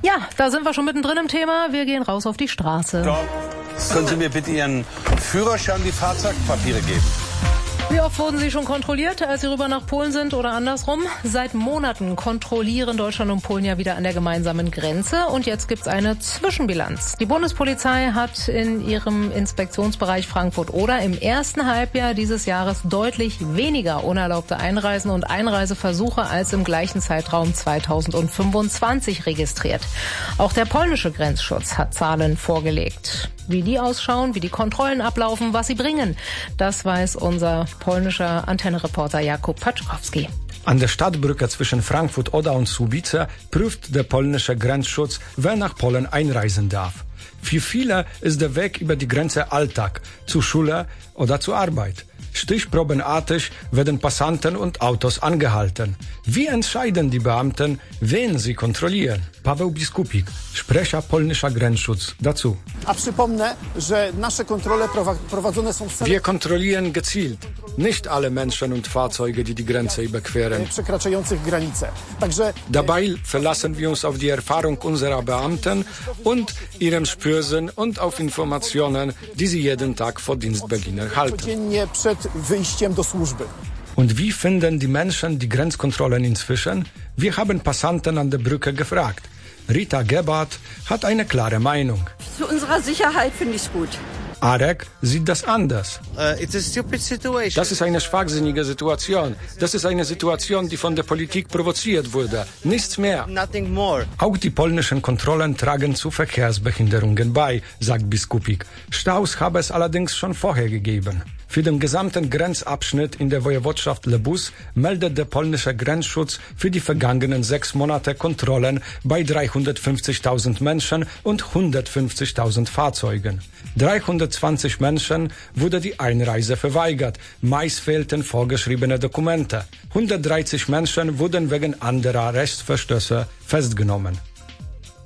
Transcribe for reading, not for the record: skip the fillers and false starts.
Ja, da sind wir schon mittendrin im Thema. Wir gehen raus auf die Straße. Können Sie mir bitte Ihren Führerschein und die Fahrzeugpapiere geben? Wie oft wurden Sie schon kontrolliert, als Sie rüber nach Polen sind oder andersrum? Seit Monaten kontrollieren Deutschland und Polen ja wieder an der gemeinsamen Grenze. Und jetzt gibt's eine Zwischenbilanz. Die Bundespolizei hat in ihrem Inspektionsbereich Frankfurt-Oder im ersten Halbjahr dieses Jahres deutlich weniger unerlaubte Einreisen und Einreiseversuche als im gleichen Zeitraum 2025 registriert. Auch der polnische Grenzschutz hat Zahlen vorgelegt. Wie die ausschauen, wie die Kontrollen ablaufen, was sie bringen, das weiß unser polnischer Antenne-Reporter Jakub Paczkowski. An der Stadtbrücke zwischen Frankfurt-Oder und Słubice prüft der polnische Grenzschutz, wer nach Polen einreisen darf. Für viele ist der Weg über die Grenze Alltag, zur Schule oder zur Arbeit. Stichprobenartig werden Passanten und Autos angehalten. Wie entscheiden die Beamten, wen sie kontrollieren? Paweł Biskupik, Sprecher polnischer Grenzschutz, dazu. Wir kontrollieren gezielt nicht alle Menschen und Fahrzeuge, die die Grenze überqueren. Dabei verlassen wir uns auf die Erfahrung unserer Beamten und ihrem Spürsinn und auf Informationen, die sie jeden Tag vor Dienstbeginn erhalten. Und wie finden die Menschen die Grenzkontrollen inzwischen? Wir haben Passanten an der Brücke gefragt. Rita Gebhardt hat eine klare Meinung. Zu unserer Sicherheit finde ich es gut. Arek sieht das anders. It's a stupid situation. Das ist eine schwachsinnige Situation. Das ist eine Situation, die von der Politik provoziert wurde. Nichts mehr. Nothing more. Auch die polnischen Kontrollen tragen zu Verkehrsbehinderungen bei, sagt Biskupik. Staus habe es allerdings schon vorher gegeben. Für den gesamten Grenzabschnitt in der Wojewodschaft Lebus meldet der polnische Grenzschutz für die vergangenen 6 Monate Kontrollen bei 350.000 Menschen und 150.000 Fahrzeugen. 320 Menschen wurde die Einreise verweigert. Meist fehlten vorgeschriebene Dokumente. 130 Menschen wurden wegen anderer Rechtsverstöße festgenommen.